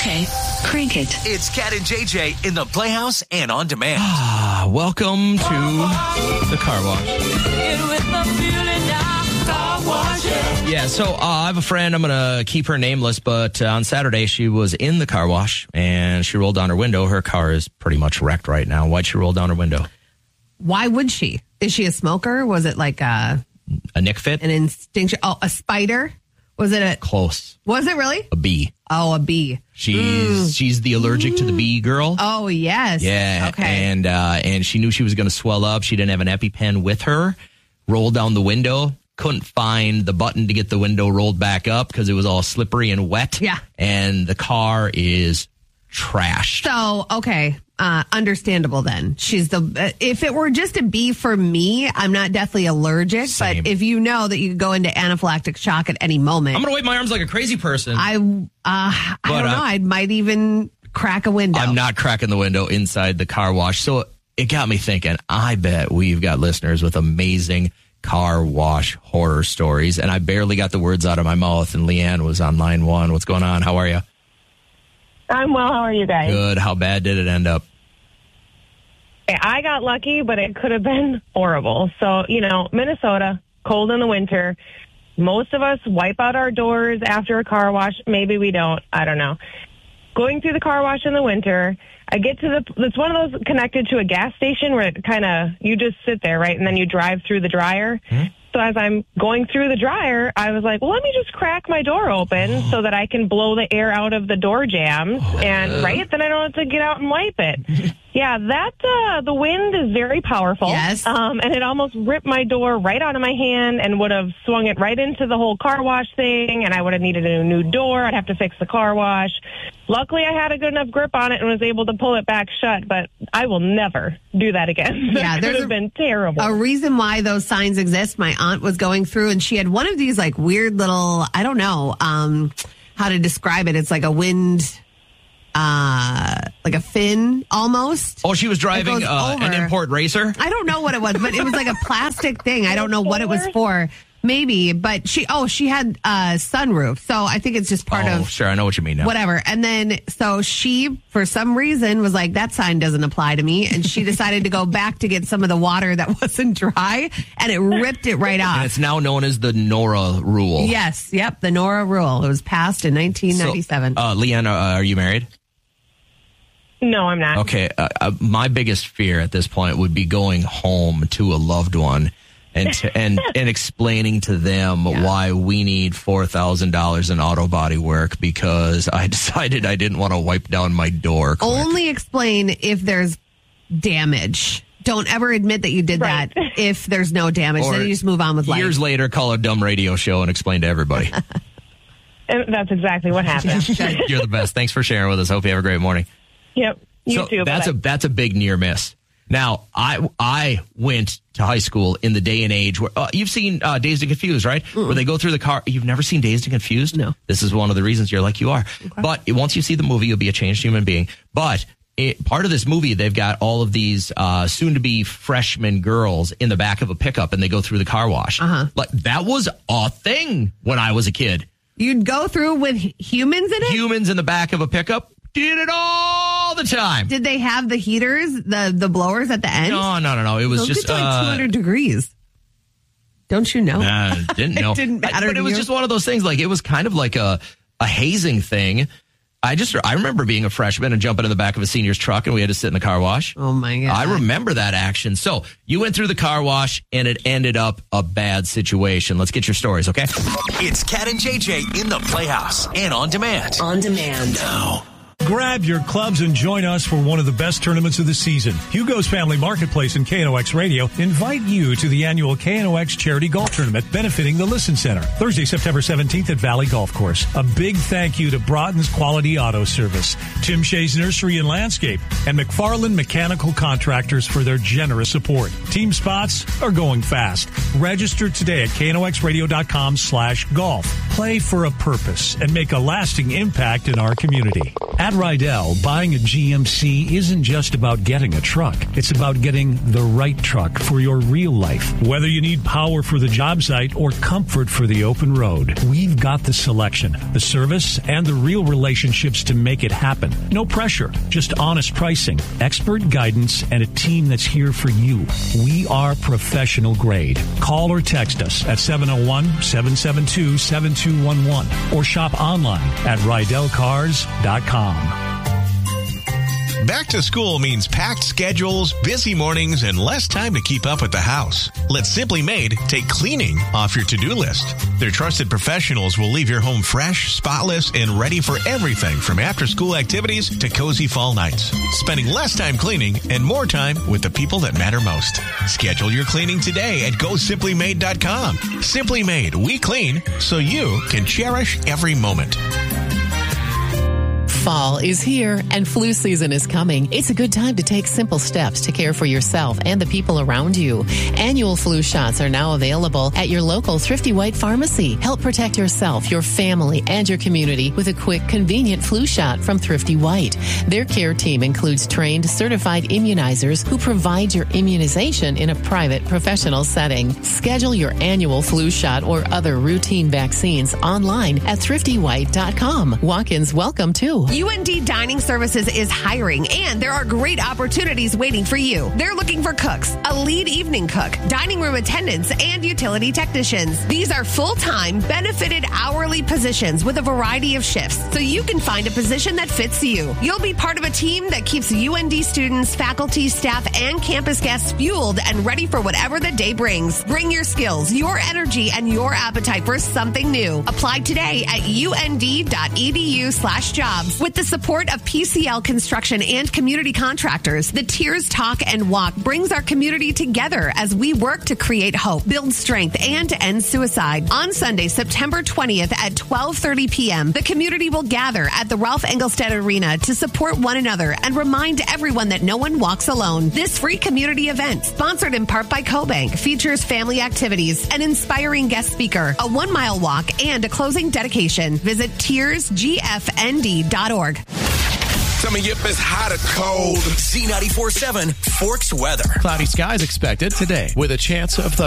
JJ, crank it. It's Cat and JJ in the Playhouse and on demand. Welcome to the car wash. Yeah, so I have a friend. I'm going to keep her nameless, but on Saturday she was in the car wash and she rolled down her window. Her car is pretty much wrecked right now. Why'd she roll down her window? Why would she? Is she a smoker? Was it like a Nick fit? An instinction? Oh, a spider? Was it a... Close. Was it really? A bee. Oh, a bee. She's the allergic to the bee girl. Oh, yes. Yeah. Okay. And she knew she was going to swell up. She didn't have an EpiPen with her. Rolled down the window. Couldn't find the button to get the window rolled back up because it was all slippery and wet. Yeah. And the car is trashed. So, okay. Understandable then. If it were just a bee for me, I'm not deathly allergic, Same. but if you know that you could go into anaphylactic shock at any moment. I'm going to wave my arms like a crazy person. I don't know. I might even crack a window. I'm not cracking the window inside the car wash. So it got me thinking, I bet we've got listeners with amazing car wash horror stories. And I barely got the words out of my mouth. And Leanne was on line one. What's going on? How are you? I'm well. How are you guys? Good. How bad did it end up? I got lucky, but it could have been horrible. So, Minnesota, cold in the winter. Most of us wipe out our doors after a car wash. Maybe we don't. I don't know. Going through the car wash in the winter, I get to it's one of those connected to a gas station where it kind of, you just sit there, right? And then you drive through the dryer. Mm-hmm. So as I'm going through the dryer, I was like, well, let me just crack my door open so that I can blow the air out of the door jambs. And then I don't have to get out and wipe it. Yeah, the wind is very powerful. Yes. And it almost ripped my door right out of my hand and would have swung it right into the whole car wash thing. And I would have needed a new door. I'd have to fix the car wash. Luckily, I had a good enough grip on it and was able to pull it back shut. But I will never do that again. Yeah, that could have been terrible. A reason why those signs exist. My aunt was going through and she had one of these like weird little, I don't know how to describe it. It's like a wind... like a fin almost. Oh, she was driving an import racer? I don't know what it was, but it was like a plastic thing. I don't know what it was for. Maybe, but she had a sunroof. So I think it's just part of. Oh, sure. I know what you mean now. Whatever. And then, so she, for some reason, was like, that sign doesn't apply to me. And she decided to go back to get some of the water that wasn't dry and it ripped it right off. And it's now known as the NORA rule. Yes. Yep. The NORA rule. It was passed in 1997. So, Leanne, are you married? No, I'm not. Okay. My biggest fear at this point would be going home to a loved one and explaining to them why we need $4,000 in auto body work because I decided I didn't want to wipe down my door quick. Only explain if there's damage. Don't ever admit that you did that if there's no damage. Then you just move on with life. Years later, call a dumb radio show and explain to everybody. And that's exactly what happened. You're the best. Thanks for sharing with us. Hope you have a great morning. Yep. You too. That's a big near miss. Now, I went to high school in the day and age where you've seen Dazed and Confused, right? Mm-mm. Where they go through the car. You've never seen Dazed and Confused? No. This is one of the reasons you're like you are. Okay. But once you see the movie, you'll be a changed human being. But part of this movie, they've got all of these soon-to-be freshman girls in the back of a pickup, and they go through the car wash. Like that was a thing when I was a kid. You'd go through with humans in it? Humans in the back of a pickup. Did it all the time. Did they have the heaters, the blowers at the end? No. It was just like 200 degrees. Don't you know? Didn't know. It didn't matter. But it was just one of those things. Like it was kind of like a hazing thing. I remember being a freshman and jumping in the back of a senior's truck and we had to sit in the car wash. Oh my God. I remember that action. So you went through the car wash and it ended up a bad situation. Let's get your stories, okay? It's Cat and JJ in the Playhouse and on demand. On demand. Now. Grab your clubs and join us for one of the best tournaments of the season. Hugo's Family Marketplace and KNOX Radio invite you to the annual KNOX Charity Golf Tournament benefiting the Listen Center. Thursday, September 17th at Valley Golf Course. A big thank you to Broughton's Quality Auto Service, Tim Shea's Nursery and Landscape, and McFarland Mechanical Contractors for their generous support. Team spots are going fast. Register today at knoxradio.com/golf. Play for a purpose and make a lasting impact in our community. At Rydell, buying a GMC isn't just about getting a truck. It's about getting the right truck for your real life. Whether you need power for the job site or comfort for the open road, we've got the selection, the service, and the real relationships to make it happen. No pressure, just honest pricing, expert guidance, and a team that's here for you. We are professional grade. Call or text us at 701-772-7211 or shop online at RydellCars.com. Back to school means packed schedules, busy mornings, and less time to keep up with the house. Let Simply Made take cleaning off your to-do list. Their trusted professionals will leave your home fresh, spotless, and ready for everything from after-school activities to cozy fall nights. Spending less time cleaning and more time with the people that matter most. Schedule your cleaning today at GoSimplyMade.com. Simply Made, we clean so you can cherish every moment. Fall is here and flu season is coming. It's a good time to take simple steps to care for yourself and the people around you. Annual flu shots are now available at your local Thrifty White pharmacy. Help protect yourself, your family, and your community with a quick, convenient flu shot from Thrifty White. Their care team includes trained, certified immunizers who provide your immunization in a private, professional setting. Schedule your annual flu shot or other routine vaccines online at ThriftyWhite.com. Walk-ins welcome too. UND Dining Services is hiring, and there are great opportunities waiting for you. They're looking for cooks, a lead evening cook, dining room attendants, and utility technicians. These are full-time, benefited hourly positions with a variety of shifts, so you can find a position that fits you. You'll be part of a team that keeps UND students, faculty, staff, and campus guests fueled and ready for whatever the day brings. Bring your skills, your energy, and your appetite for something new. Apply today at und.edu/jobs. With the support of PCL Construction and community contractors, the Tears Talk and Walk brings our community together as we work to create hope, build strength, and to end suicide. On Sunday, September 20th at 12:30 p.m., the community will gather at the Ralph Engelstad Arena to support one another and remind everyone that no one walks alone. This free community event, sponsored in part by CoBank, features family activities, an inspiring guest speaker, a 1-mile walk, and a closing dedication. Visit tearsgfnd.org. Tell me if it's hot or cold. Z94.7 Forks weather. Cloudy skies expected today with a chance of thunderstorms.